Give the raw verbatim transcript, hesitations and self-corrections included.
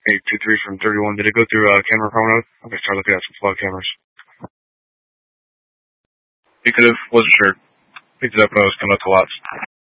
eight two three from thirty-one. Did it go through uh, camera promo? I'm going to start looking at some flood cameras. It could have. Wasn't sure. Picked it up when I was coming up to lots.